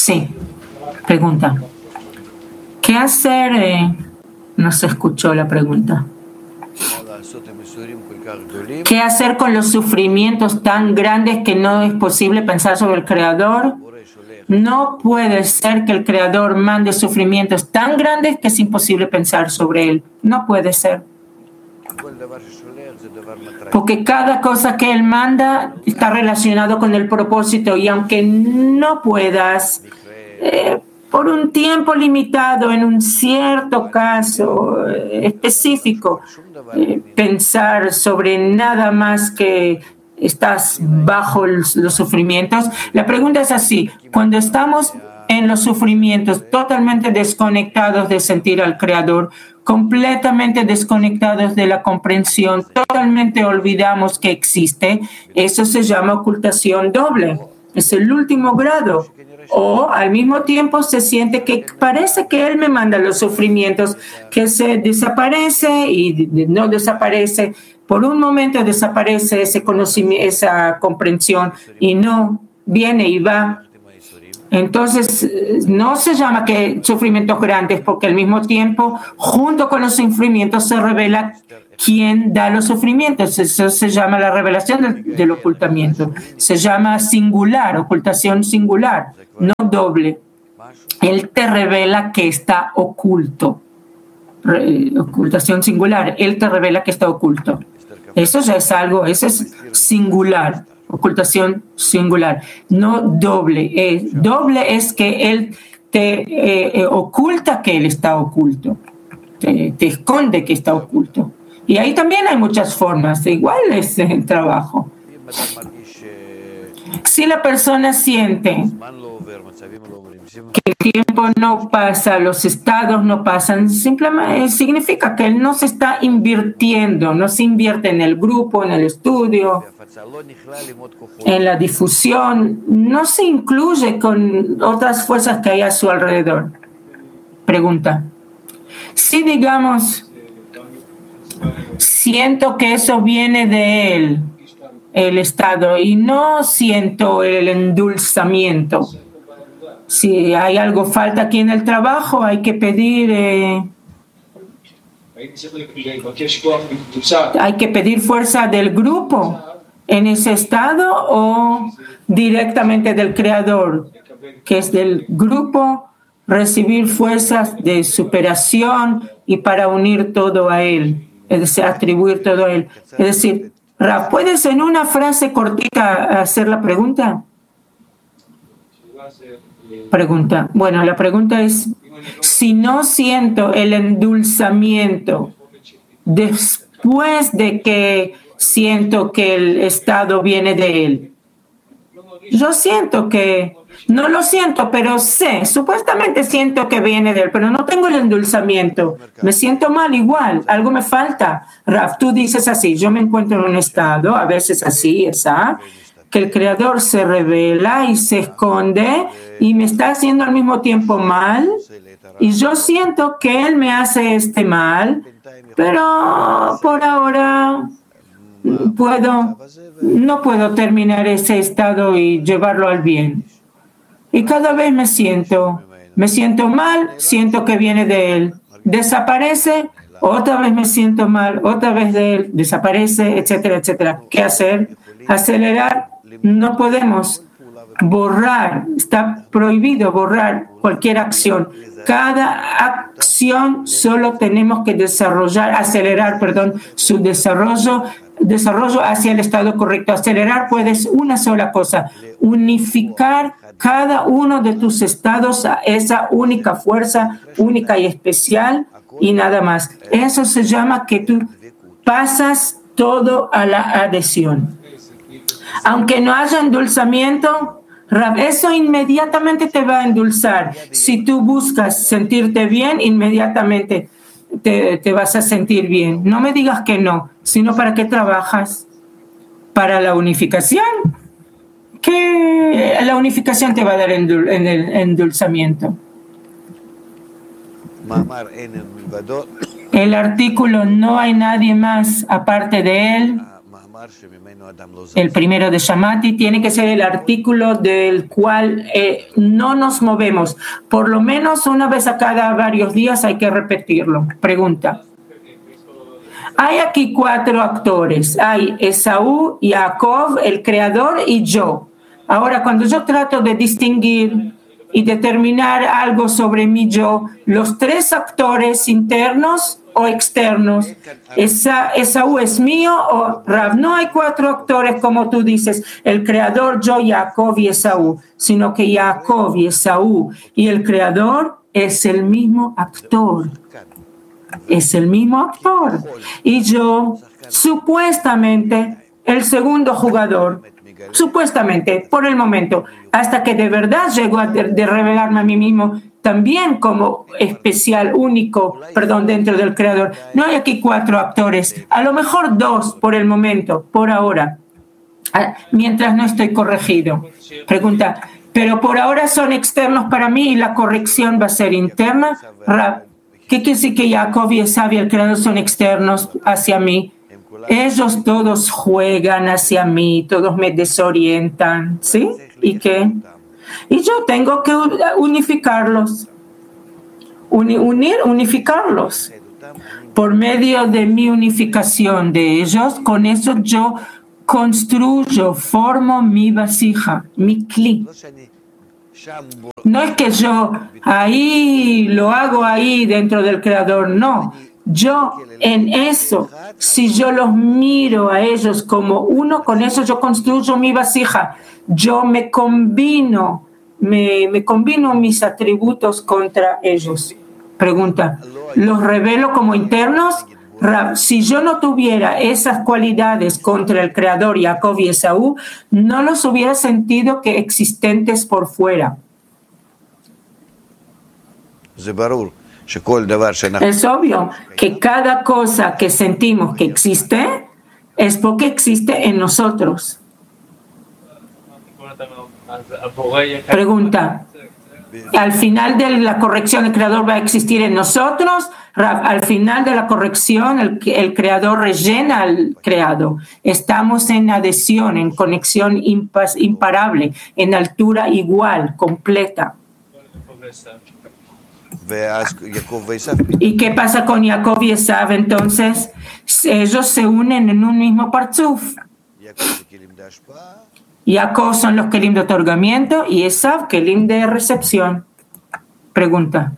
Sí, pregunta. ¿Qué hacer? No se escuchó la pregunta. ¿Qué hacer con los sufrimientos tan grandes que no es posible pensar sobre el Creador? No puede ser que el Creador mande sufrimientos tan grandes que es imposible pensar sobre Él. No puede ser. Porque cada cosa que Él manda está relacionado con el propósito, y aunque no puedas por un tiempo limitado, en un cierto caso específico, pensar sobre nada más que estás bajo los sufrimientos. La pregunta es así: cuando estamos en los sufrimientos totalmente desconectados de sentir al Creador, completamente desconectados de la comprensión, totalmente olvidamos que existe, eso se llama ocultación doble. Es el último grado. O al mismo tiempo se siente que parece que Él me manda los sufrimientos, que se desaparece y no desaparece. Por un momento desaparece ese conocimiento, esa comprensión, y no viene y va. Entonces, no se llama que sufrimientos grandes, porque al mismo tiempo, junto con los sufrimientos, se revela quién da los sufrimientos. Eso se llama la revelación del ocultamiento. Se llama singular, ocultación singular, no doble. Él te revela que está oculto. Ocultación singular, Él te revela que está oculto. Eso ya es algo, eso es singular. Ocultación singular, no doble. Doble es que Él te oculta que Él está oculto, te esconde que está oculto. Y ahí también hay muchas formas, igual es el trabajo. Si la persona siente que el tiempo no pasa, los estados no pasan, simplemente significa que él no se está invirtiendo, no se invierte en el grupo, en el estudio, en la difusión, no se incluye con otras fuerzas que hay a su alrededor. Pregunta. Si digamos, siento que eso viene de él, el estado, y no siento el endulzamiento. Si hay algo falta aquí en el trabajo, hay que pedir fuerza del grupo en ese estado, o directamente del Creador, que es del grupo, recibir fuerzas de superación y para unir todo a Él, es decir, atribuir todo a Él. Es decir, Raf, ¿puedes en una frase cortita hacer la pregunta? Pregunta. Bueno, la pregunta es: si no siento el endulzamiento después de que siento que el estado viene de Él, yo siento que, no lo siento, pero sé, supuestamente siento que viene de Él, pero no tengo el endulzamiento, me siento mal igual, algo me falta. Raf, tú dices así: yo me encuentro en un estado, a veces así, esa, que el Creador se revela y se esconde y me está haciendo al mismo tiempo mal, y yo siento que Él me hace este mal, pero por ahora no puedo terminar ese estado y llevarlo al bien. Y cada vez me siento mal, siento que viene de Él, desaparece, otra vez me siento mal, otra vez de Él, desaparece, etcétera, etcétera. ¿Qué hacer? Acelerar. No podemos borrar, está prohibido borrar cualquier acción. Cada acción solo tenemos que acelerar su desarrollo hacia el estado correcto. Acelerar puedes una sola cosa: unificar cada uno de tus estados a esa única fuerza, única y especial, y nada más. Eso se llama que tú pasas todo a la adhesión. Aunque no haya endulzamiento, eso inmediatamente te va a endulzar. Si tú buscas sentirte bien, inmediatamente te vas a sentir bien. No me digas que no, sino ¿para qué trabajas? ¿Para la unificación? ¿Qué la unificación te va a dar en el endulzamiento? El artículo: no hay nadie más aparte de Él. El primero de Shamati tiene que ser el artículo del cual no nos movemos. Por lo menos una vez a cada varios días hay que repetirlo. Pregunta. Hay aquí 4 actores. Hay Esaú, Jacob, el creador y yo. Ahora, cuando yo trato de distinguir y determinar algo sobre mi yo, los 3 actores internos o externos, Esaú es mío o Rav. No hay 4 actores como tú dices, el creador, yo, Jacob y Esaú, sino que Jacob y Esaú y el creador es el mismo actor. Es el mismo actor. Y yo, supuestamente, el segundo jugador, supuestamente, por el momento, hasta que de verdad llego a de revelarme a mí mismo también como especial, único, dentro del creador. No hay aquí 4 actores, a lo mejor 2 por el momento, por ahora, mientras no estoy corregido. Pregunta, pero por ahora son externos para mí y la corrección va a ser interna. ¿Qué quiere decir que Jacob y Esaú y el creador son externos hacia mí? Ellos todos juegan hacia mí, todos me desorientan, ¿sí? ¿Y qué? Y yo tengo que unificarlos. Unificarlos. Por medio de mi unificación de ellos, con eso yo construyo, formo mi vasija, mi kli. No es que yo ahí lo hago ahí dentro del creador, no. Yo en eso, si yo los miro a ellos como uno, con eso yo construyo mi vasija. Yo me combino mis atributos contra ellos. Pregunta, ¿los revelo como internos? Si yo no tuviera esas cualidades contra el creador Jacob y Esaú, no los hubiera sentido que existentes por fuera. Es obvio que cada cosa que sentimos que existe es porque existe en nosotros. Pregunta. Al final de la corrección, ¿el creador va a existir en nosotros? Al final de la corrección, el creador rellena al creado. Estamos en adhesión, en conexión imparable, en altura igual, completa. ¿Y qué pasa con Jacob y Esaú? Entonces, ellos se unen en un mismo parzuf. Jacob son los kelim de otorgamiento y Esaú kelim de recepción. Pregunta.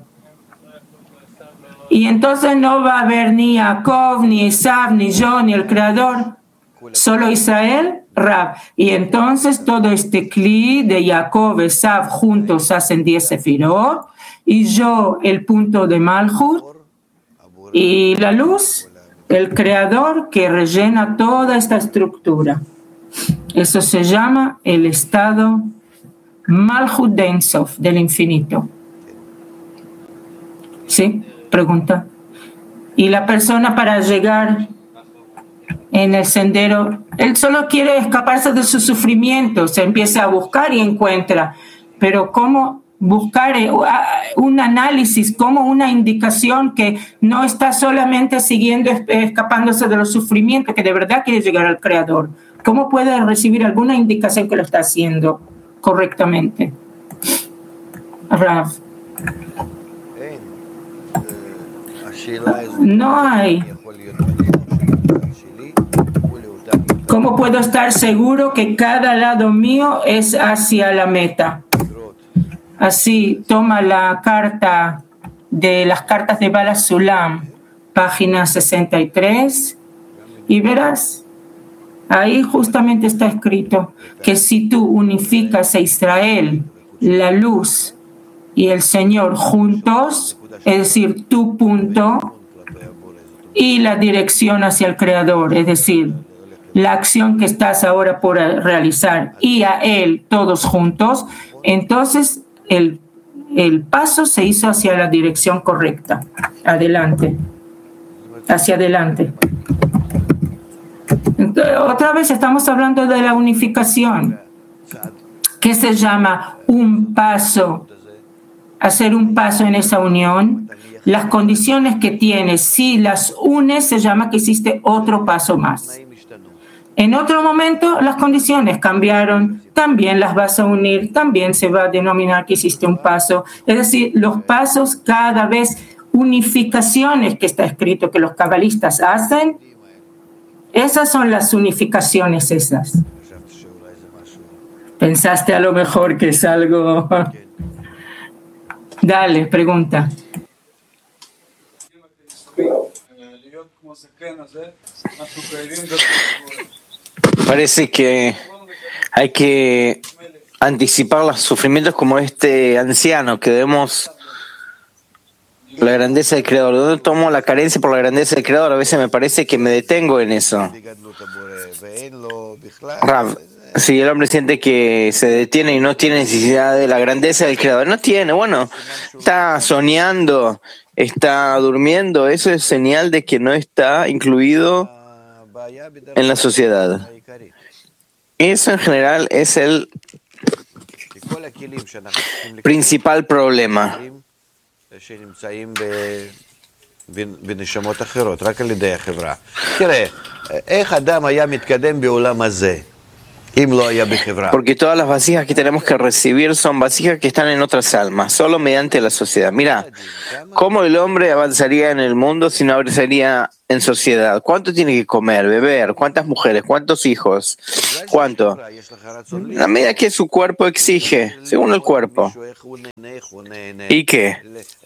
Y entonces no va a haber ni Jacob, ni Esaú, ni yo, ni el creador. Solo Israel, Rav. Y entonces todo este kli de Jacob, Esaú juntos hacen 10 sefirot. Y yo, el punto de Malhut. Y la luz, el creador que rellena toda esta estructura. Eso se llama el estado Malhut de Ein Sof, del infinito. ¿Sí? Pregunta. Y la persona para llegar en el sendero, él solo quiere escaparse de su sufrimiento, se empieza a buscar y encuentra. Pero ¿cómo buscar un análisis, como una indicación que no está solamente siguiendo, escapándose de los sufrimientos, que de verdad quiere llegar al Creador? ¿Cómo puede recibir alguna indicación que lo está haciendo correctamente? Rav. No hay. ¿Cómo puedo estar seguro que cada lado mío es hacia la meta? Así, toma la carta de las cartas de Bala Sulam, página 63, y verás, ahí justamente está escrito que si tú unificas a Israel, la luz y el Señor juntos, es decir, tu punto y la dirección hacia el Creador, es decir, la acción que estás ahora por realizar y a Él todos juntos, entonces el paso se hizo hacia la dirección correcta, adelante, hacia adelante. Entonces, otra vez estamos hablando de la unificación, que se llama un paso, hacer un paso en esa unión. Las condiciones que tienes, si las unes, se llama que hiciste otro paso más. En otro momento las condiciones cambiaron, también las vas a unir, también se va a denominar que hiciste un paso. Es decir, los pasos cada vez, unificaciones que está escrito que los cabalistas hacen, esas son las unificaciones esas. ¿Pensaste a lo mejor que es algo? Dale, pregunta. Parece que hay que anticipar los sufrimientos como este anciano, que debemos la grandeza del Creador. ¿De dónde tomo la carencia por la grandeza del Creador? A veces me parece que me detengo en eso. Rav, si el hombre siente que se detiene y no tiene necesidad de la grandeza del Creador, no tiene, bueno, está soñando, está durmiendo, eso es señal de que no está incluido en la sociedad. Eso en general es el principal problema. Porque todas las vasijas que tenemos que recibir son vasijas que están en otras almas, solo mediante la sociedad. Mira, ¿cómo el hombre avanzaría en el mundo si no avanzaría en sociedad? ¿Cuánto tiene que comer, beber? ¿Cuántas mujeres? ¿Cuántos hijos? ¿Cuánto? A medida que su cuerpo exige, según el cuerpo. ¿Y qué?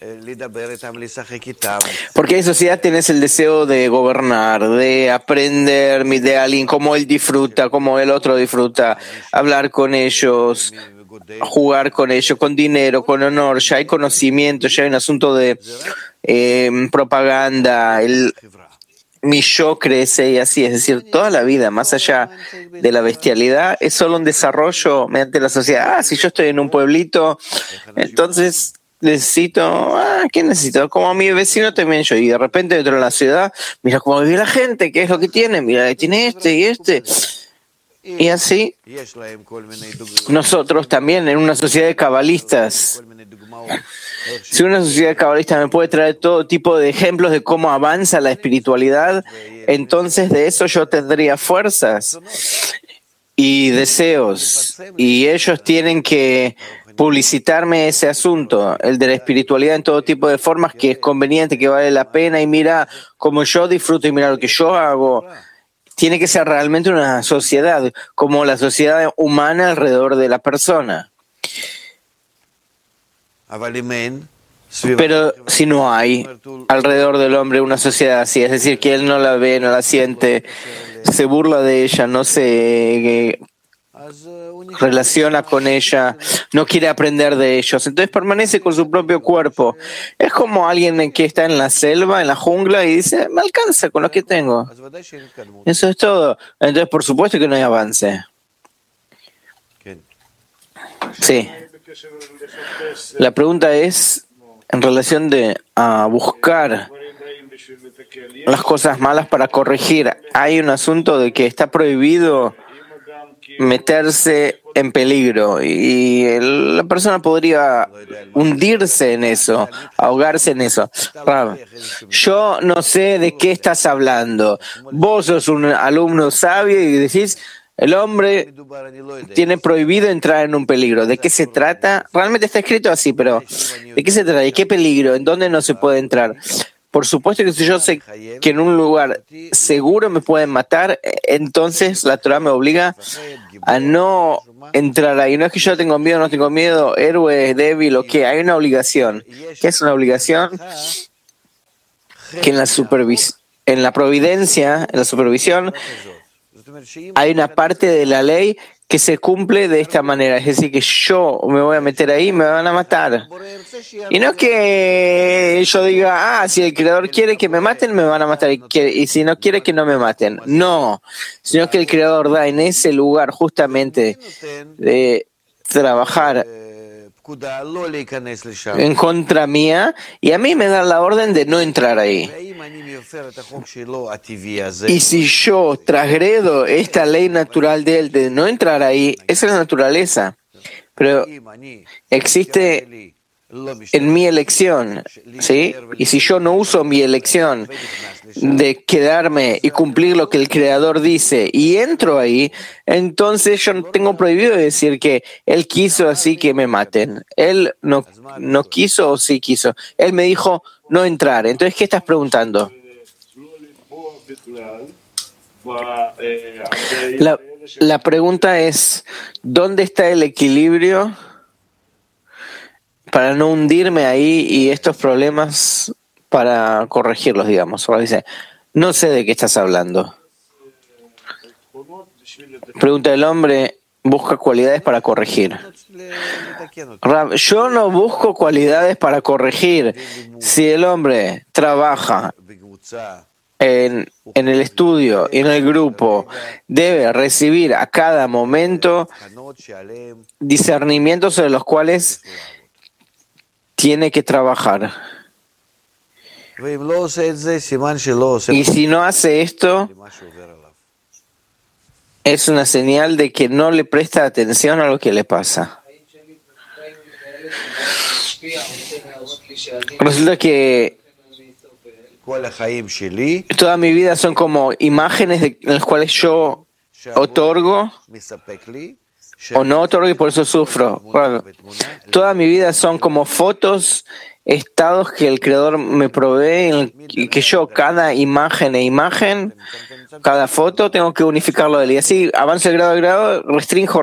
Porque en sociedad tienes el deseo de gobernar, de aprender de alguien, cómo él disfruta, cómo el otro disfruta, hablar con ellos, jugar con ellos, con dinero, con honor. Ya hay conocimiento, ya hay un asunto de propaganda, mi yo crece y así, es decir, toda la vida, más allá de la bestialidad, es solo un desarrollo mediante la sociedad. Si yo estoy en un pueblito, entonces necesito, ¿qué necesito? Como a mi vecino también yo, y de repente dentro de la ciudad, mira cómo vive la gente, qué es lo que tiene, mira, tiene este y este. Y así, nosotros también en una sociedad de cabalistas, si una sociedad cabalista me puede traer todo tipo de ejemplos de cómo avanza la espiritualidad, entonces de eso yo tendría fuerzas y deseos, y ellos tienen que publicitarme ese asunto, el de la espiritualidad en todo tipo de formas, que es conveniente, que vale la pena, y mira cómo yo disfruto y mira lo que yo hago. Tiene que ser realmente una sociedad, como la sociedad humana alrededor de la persona. Pero si no hay alrededor del hombre una sociedad así, es decir, que él no la ve, no la siente, se burla de ella, no se relaciona con ella, no quiere aprender de ellos, entonces permanece con su propio cuerpo. Es como alguien que está en la selva, en la jungla, y dice, me alcanza con lo que tengo. Eso es todo. Entonces, por supuesto que no hay avance. Sí. La pregunta es en relación a buscar las cosas malas para corregir. Hay un asunto de que está prohibido meterse en peligro y la persona podría hundirse en eso, ahogarse en eso. Rav, yo no sé de qué estás hablando. Vos sos un alumno sabio y decís, el hombre tiene prohibido entrar en un peligro. ¿De qué se trata? Realmente está escrito así, pero ¿de qué se trata? ¿De qué peligro? ¿En dónde no se puede entrar? Por supuesto que si yo sé que en un lugar seguro me pueden matar, entonces la Torah me obliga a no entrar ahí. No es que yo tengo miedo, no tengo miedo, héroe, débil o qué. Hay una obligación. ¿Qué es una obligación? Que en la providencia, en la supervisión, hay una parte de la ley que se cumple de esta manera, es decir, que yo me voy a meter ahí y me van a matar. Y no es que yo diga, si el Creador quiere que me maten, me van a matar, y si no quiere que no me maten. No, sino que el Creador da en ese lugar justamente de trabajar en contra mía, y a mí me dan la orden de no entrar ahí. Y si yo transgredo esta ley natural de él de no entrar ahí, esa es la naturaleza. Pero existe en mi elección, ¿sí? Y si yo no uso mi elección de quedarme y cumplir lo que el Creador dice y entro ahí, entonces yo no tengo prohibido decir que Él quiso así que me maten. Él no quiso o sí quiso. Él me dijo no entrar. Entonces, ¿qué estás preguntando? La pregunta es, ¿dónde está el equilibrio para no hundirme ahí y estos problemas para corregirlos, digamos? Ahora dice, no sé de qué estás hablando. Pregunta el hombre, busca cualidades para corregir. Rab, yo no busco cualidades para corregir. Si el hombre trabaja en el estudio y en el grupo, debe recibir a cada momento discernimientos sobre los cuales tiene que trabajar. Y si no hace esto, es una señal de que no le presta atención a lo que le pasa. Resulta que toda mi vida son como imágenes en las cuales yo otorgo o no otorgo y por eso sufro. Bueno, toda mi vida son como fotos, estados que el Creador me provee y que yo cada imagen, cada foto tengo que unificarlo de él. Y así avanzo de grado a grado, restringo,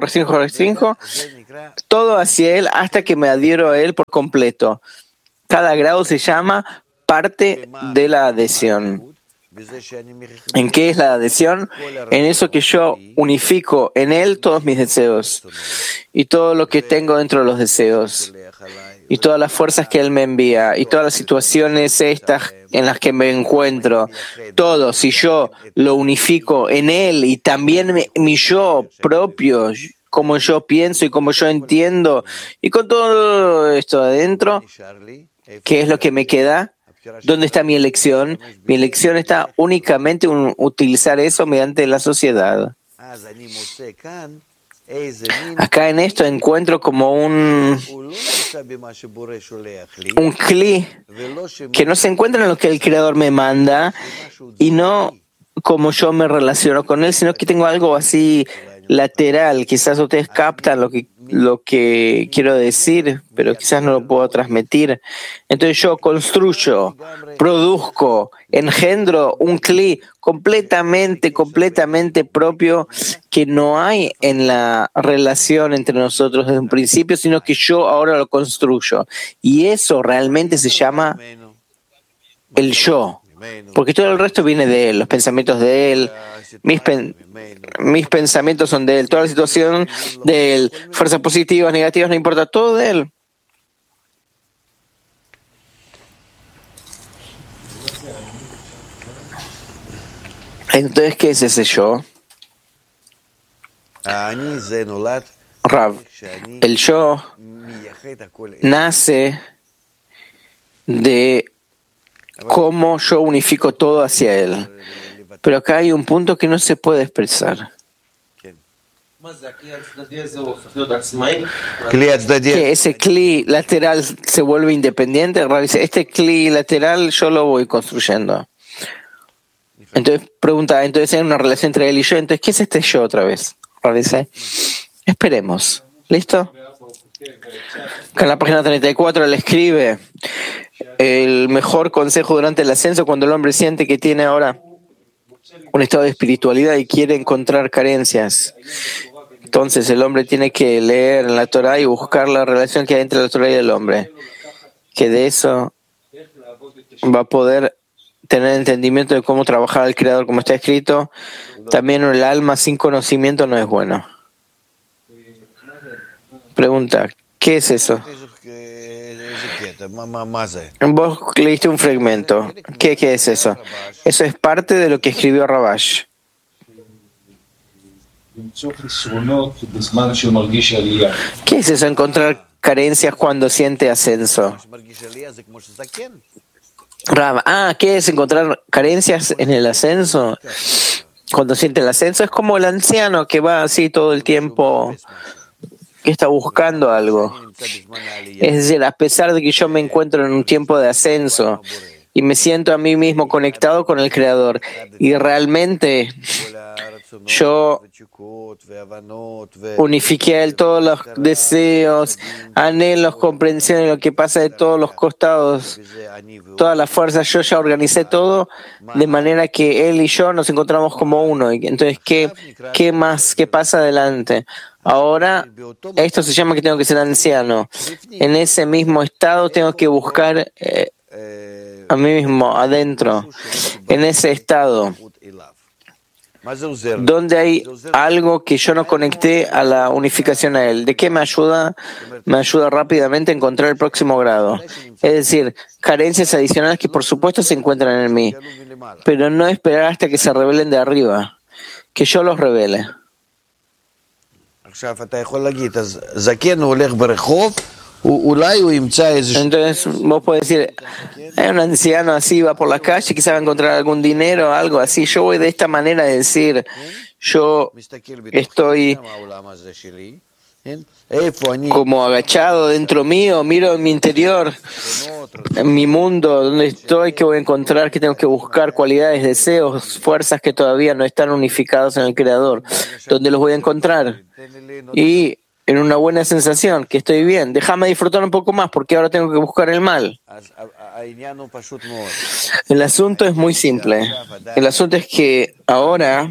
todo hacia él hasta que me adhiero a él por completo. Cada grado se llama parte de la adhesión. ¿En qué es la adhesión? En eso que yo unifico en él todos mis deseos y todo lo que tengo dentro de los deseos y todas las fuerzas que él me envía y todas las situaciones estas en las que me encuentro. Todo, si yo lo unifico en él y también mi yo propio, como yo pienso y como yo entiendo, y con todo esto adentro, ¿qué es lo que me queda? ¿Dónde está mi elección? Mi elección está únicamente en utilizar eso mediante la sociedad. Acá en esto encuentro como un cli que no se encuentra en lo que el Creador me manda y no como yo me relaciono con él, sino que tengo algo así lateral. Quizás ustedes captan lo que quiero decir, pero quizás no lo puedo transmitir. Entonces yo construyo, produzco, engendro un cli completamente propio que no hay en la relación entre nosotros desde un principio, sino que yo ahora lo construyo. Y eso realmente se llama el yo. Porque todo el resto viene de él, los pensamientos de él, mis pensamientos son de él, toda la situación de él, fuerzas positivas, negativas, no importa, todo de él. Entonces, ¿qué es ese yo? Rav, el yo nace de cómo yo unifico todo hacia él. Pero acá hay un punto que no se puede expresar. Que ese cli lateral se vuelve independiente. Este cli lateral yo lo voy construyendo. Entonces pregunta, entonces hay una relación entre él y yo. Entonces, ¿qué es este yo otra vez? Dice, esperemos. ¿Listo? Acá en la página 34 le escribe el mejor consejo durante el ascenso cuando el hombre siente que tiene ahora un estado de espiritualidad y quiere encontrar carencias. Entonces el hombre tiene que leer en la Torah y buscar la relación que hay entre la Torah y el hombre. Que de eso va a poder tener entendimiento de cómo trabajar al Creador, como está escrito. También el alma sin conocimiento no es bueno. Pregunta, ¿qué es eso? Vos leíste un fragmento. ¿Qué es eso? Eso es parte de lo que escribió Rabash. ¿Qué es eso? Encontrar carencias cuando siente ascenso. ¿Qué es encontrar carencias en el ascenso? Cuando siente el ascenso es como el anciano que va así todo el tiempo, que está buscando algo. Es decir, a pesar de que yo me encuentro en un tiempo de ascenso y me siento a mí mismo conectado con el Creador, y realmente yo unifiqué a él todos los deseos, anhelos, comprensiones, lo que pasa de todos los costados, todas las fuerzas, yo ya organicé todo de manera que él y yo nos encontramos como uno. Entonces, ¿qué más? ¿Qué pasa adelante? Ahora, esto se llama que tengo que ser anciano. En ese mismo estado tengo que buscar a mí mismo, adentro, en ese estado, donde hay algo que yo no conecté a la unificación a él. ¿De qué me ayuda? Me ayuda rápidamente a encontrar el próximo grado. Es decir, carencias adicionales que por supuesto se encuentran en mí, pero no esperar hasta que se revelen de arriba, que yo los revele. Entonces vos podés decir, hay un anciano así, va por la calle, quizá va a encontrar algún dinero, algo así. Yo voy de esta manera de decir, yo estoy como agachado dentro mío, miro en mi interior, en mi mundo, donde estoy, que voy a encontrar, que tengo que buscar cualidades, deseos, fuerzas que todavía no están unificados en el Creador, donde los voy a encontrar. Y en una buena sensación, que estoy bien. Déjame disfrutar un poco más, porque ahora tengo que buscar el mal. El asunto es muy simple. El asunto es que ahora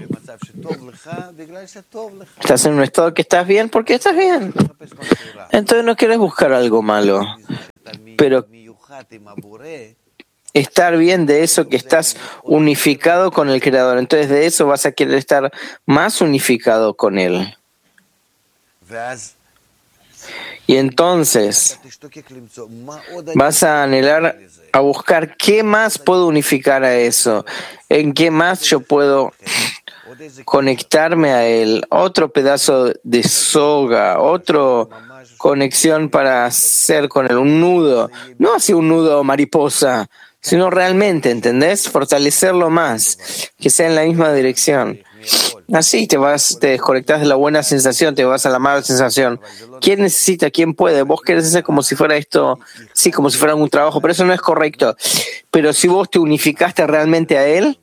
estás en un estado que estás bien porque estás bien. Entonces no quieres buscar algo malo. Pero estar bien de eso que estás unificado con el Creador. Entonces de eso vas a querer estar más unificado con Él. Y entonces vas a anhelar a buscar qué más puedo unificar a eso, en qué más yo puedo conectarme a él, otro pedazo de soga, otra conexión para hacer con él, un nudo, no así un nudo mariposa, sino realmente, ¿entendés? Fortalecerlo más, que sea en la misma dirección. Así te desconectas de la buena sensación, te vas a la mala sensación. ¿Quién necesita? ¿Quién puede? Vos querés hacer como si fuera esto, sí, como si fuera un trabajo, pero eso no es correcto. Pero si vos te unificaste realmente a él,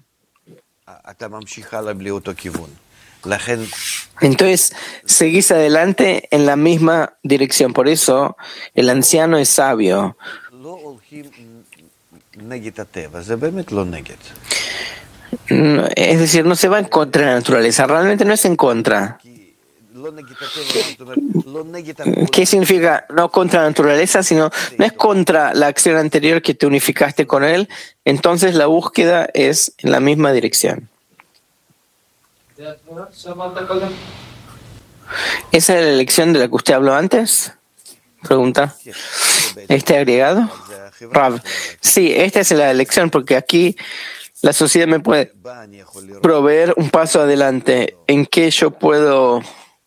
entonces seguís adelante en la misma dirección. Por eso el anciano es sabio. Es decir, no se va en contra de la naturaleza, realmente no es en contra. ¿Qué significa no contra la naturaleza, sino no es contra la acción anterior que te unificaste con él? Entonces la búsqueda es en la misma dirección. ¿Esa es la elección de la que usted habló antes? Pregunta. ¿Este agregado? Rav. Sí, esta es la elección porque aquí la sociedad me puede proveer un paso adelante en que yo puedo.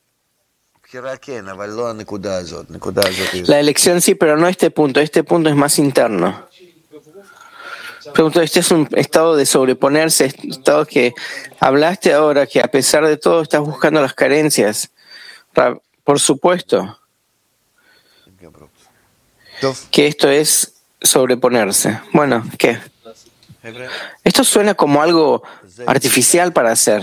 La elección sí, pero no este punto. Este punto es más interno. Pregunto, este es un estado de sobreponerse, estado que hablaste ahora, que a pesar de todo estás buscando las carencias. Por supuesto que esto es sobreponerse. Bueno, ¿qué? Esto suena como algo artificial para hacer.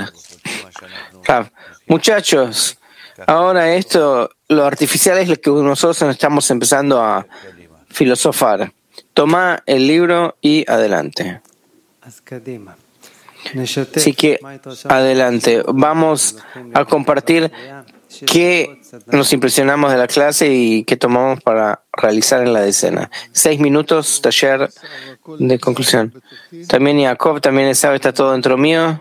Muchachos, ahora lo artificial es lo que nosotros estamos empezando a filosofar. Toma el libro y adelante. Así que adelante. Vamos a compartir qué nos impresionamos de la clase y qué tomamos para realizar en la decena. 6 minutos, taller de conclusión. También Jacob, también Esaú, está todo dentro mío.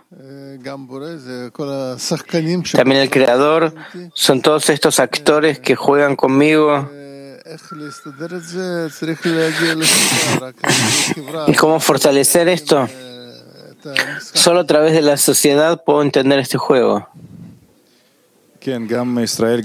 También el Creador. Son todos estos actores que juegan conmigo. ¿Y cómo fortalecer esto? Solo a través de la sociedad puedo entender este juego. También Israel,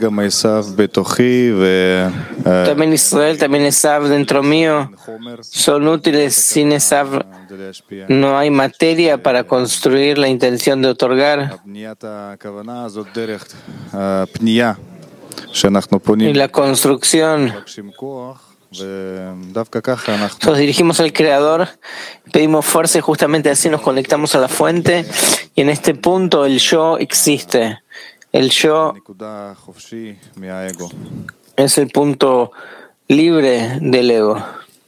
también Esaú dentro mío son útiles. Sin Esaú no hay materia para construir la intención de otorgar. y la construcción. Nos dirigimos al Creador, pedimos fuerza y justamente así nos conectamos a la fuente y en este punto el yo existe. El yo es el punto libre del ego.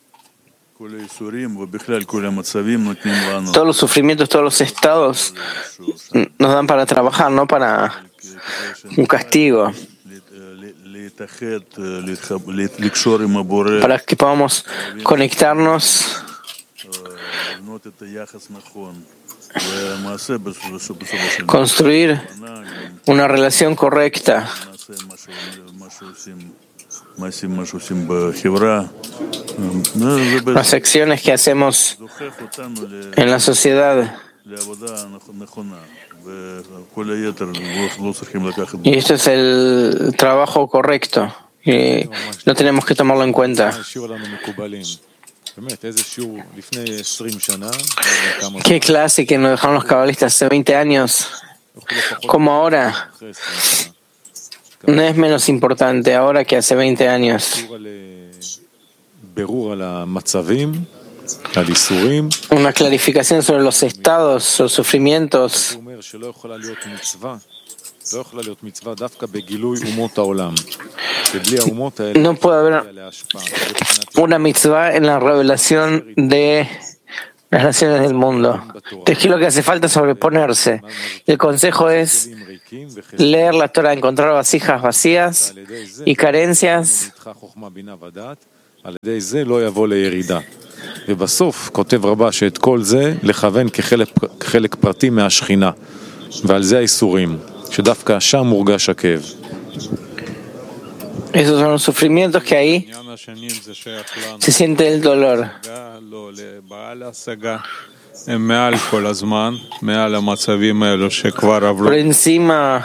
Todos los sufrimientos, todos los estados nos dan para trabajar, no para un castigo. Para que podamos conectarnos construir una relación correcta. Las acciones que hacemos en la sociedad. Y esto es el trabajo correcto. Y no tenemos que tomarlo en cuenta. ¿Qué clase que nos dejaron los cabalistas hace 20 años? Como ahora. No es menos importante ahora que hace 20 años. Una clarificación sobre los estados, los sufrimientos. No puede haber una mitzvah en la revelación de las naciones del mundo. Entonces, ¿qué es lo que hace falta? Sobreponerse. El consejo es leer la Torah, encontrar vasijas vacías y carencias. ובסוף כותב רבה שאת כל זה לכוון כחלק פרטי מהשכינה, ועל זה האיסורים, שדווקא שם מורגש הכאב. Esos son los sufrimientos que ahí se siente el dolor. Por encima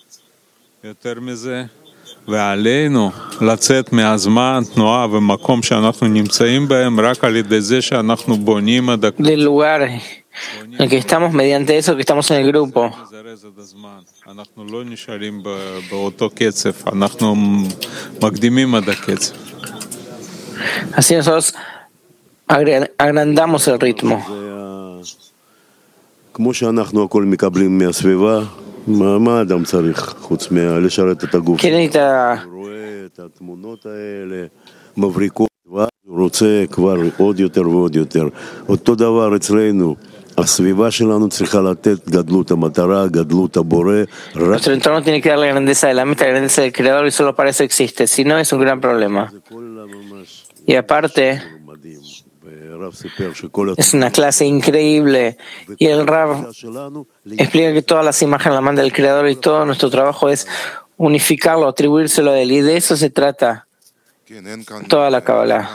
ועלינו לצאת מהזמן, תנועה ומקום שאנחנו נמצאים בהם רק על ידי זה שאנחנו בונים עד del lugar en el que estamos, mediante eso que estamos en el grupo. אנחנו לא נשארים באותו קצב, אנחנו מקדימים עד הקצב. Así nosotros agrandamos el ritmo. כמו שאנחנו הכל מקבלים מהסביבה, מה אדם צריך חוץ מלשרת את הגוף? רואה את התמונות האלה, מבריקות, רוצה כבר עוד יותר ועוד יותר. אותו דבר אצלנו, הסביבה שלנו צריכה לתת גדלות המטרה, גדלות הבורא. Nuestro entorno tiene que dar la grandeza de la meta, la grandeza del Creador, y solo para eso existe. Si no, es un gran problema. Y aparte, es una clase increíble. Y el Rav explica que todas las imágenes la manda el Creador y todo nuestro trabajo es unificarlo, atribuírselo a él. Y de eso se trata toda la Kabbalah.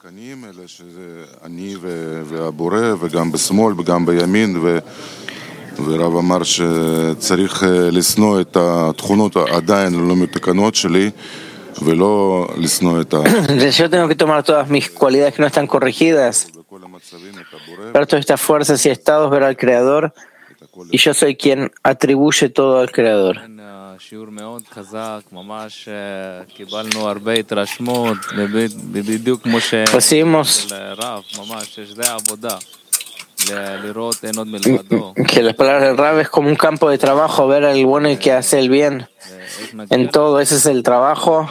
ורב אמר שצריך לשנוא את התכונות עדיין לא מתקנות שלי ולא לשנוא את Yo tengo que tomar todas mis cualidades que no están corregidas, ver todas estas fuerzas y estados, ver al Creador, y yo soy quien atribuye todo al Creador. Recibimos que las palabras del Rav es como un campo de trabajo, ver al bueno y que hace el bien en todo. Ese es el trabajo.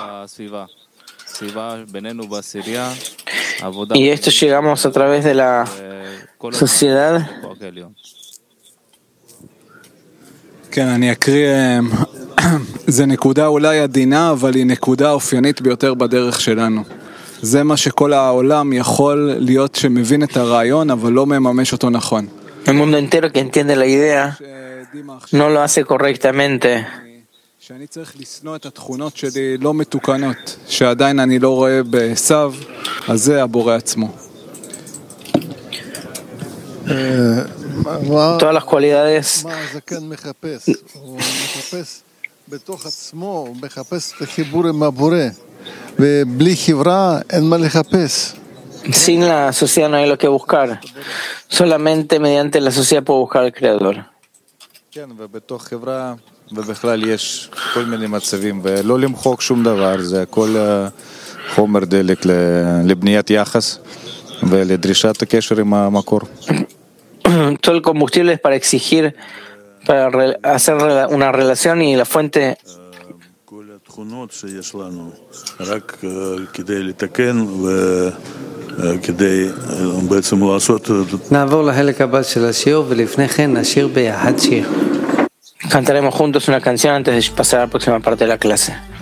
Y esto llegamos a través de la sociedad. כן, אני אקריא, זה נקודה אולי עדינה, אבל היא נקודה אופיינית ביותר בדרך שלנו. זה מה שכל העולם יכול להיות שמבין את הרעיון, אבל לא מממש אותו נכון. El mundo entero que entiende la idea no lo hace correctamente. שאני צריך לשנוא את התכונות שלי לא מתוקנות, שעדיין אני לא רואה בעשיו, אז זה הבורא עצמו. Todas las cualidades. מה הזקן מחפש? הוא מחפש בתוך עצמו, הוא מחפש את החיבור עם הבורא, ובלי חברה אין מה לחפש. Sin la sociedad no hay lo que buscar. Solamente mediante la sociedad puedo buscar al Creador. כן, ובתוך חברה ובכלל יש כל מיני מצבים, ולא למחוק שום דבר, זה הכל חומר דלק לבניית יחס ולדרישת הקשר עם המקור. Todo el combustible es para exigir, para hacer una relación y la fuente. Cantaremos juntos una canción antes de pasar a la próxima parte de la clase.